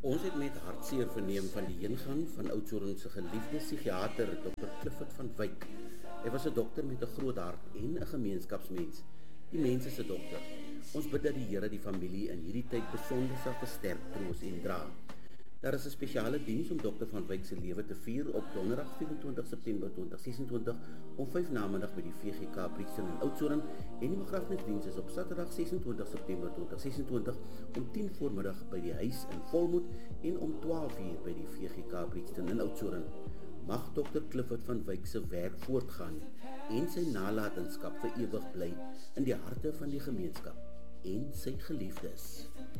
Ons het met hartseer verneem van die heengaan van Oudtshoorn se geliefde psigiater Dr. Clifford van Wyk. Hy was 'n dokter met 'n groot hart en 'n gemeenskapsmens. Die mense se dokter. Ons bid dat die Here die familie in hierdie tyd besonder sal versterk, troos en dra. Daar is 'n spesiale diens om Dr. van Wyk se lewe te vier op donderdag 24 September 2026 om 5 namiddag by die VGK Brixton in Oudtshoorn en die begrafnisdiens is op Saterdag 26 September 2026 om 10 voormiddag by die huis in Volmoed en om 12 uur by die VGK Brixton in Oudtshoorn. Mag Dr. Clifford van Wyk se werk voortgaan en sy nalatenskap vir ewig bly in die harte van die gemeenskap en sy geliefdes.